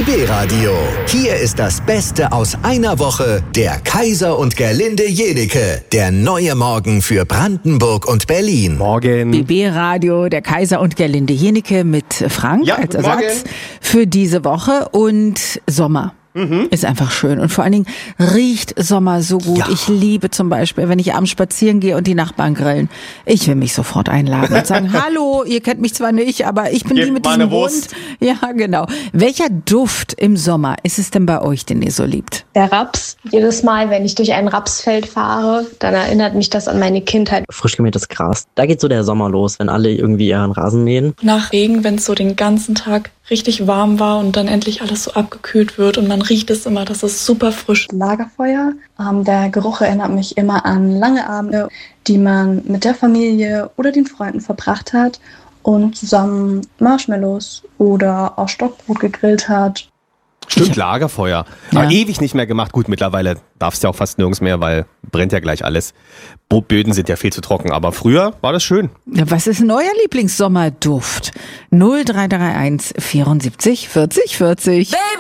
BB Radio. Hier ist das Beste aus einer Woche. Der Kaiser und Gerlinde Jenike. Der neue Morgen für Brandenburg und Berlin. Morgen. BB Radio, der Kaiser und Gerlinde Jenike mit Frank als Ersatz für diese Woche. Und Sommer. Ist einfach schön. Und vor allen Dingen riecht Sommer so gut. Ja. Ich liebe zum Beispiel, wenn ich abends spazieren gehe und die Nachbarn grillen. Ich will mich sofort einladen und sagen, hallo, ihr kennt mich zwar nicht, aber ich bin die mit diesem Hund. Ja, genau. Welcher Duft im Sommer ist es denn bei euch, den ihr so liebt? Der Raps. Jedes Mal, wenn ich durch ein Rapsfeld fahre, dann erinnert mich das an meine Kindheit. Frisch gemähtes Gras. Da geht so der Sommer los, wenn alle irgendwie ihren Rasen mähen. Nach Regen, wenn es so den ganzen Tag richtig warm war und dann endlich alles so abgekühlt wird und man riecht es immer, das ist super frisch. Lagerfeuer. Der Geruch erinnert mich immer an lange Abende, die man mit der Familie oder den Freunden verbracht hat und zusammen Marshmallows oder auch Stockbrot gegrillt hat. Stimmt, Lagerfeuer. Ja. Aber ewig nicht mehr gemacht. Gut, mittlerweile darfst du ja auch fast nirgends mehr, weil brennt ja gleich alles. Böden sind ja viel zu trocken, aber früher war das schön. Ja, was ist denn euer Lieblingssommerduft? 0331 74 40 40. Baby.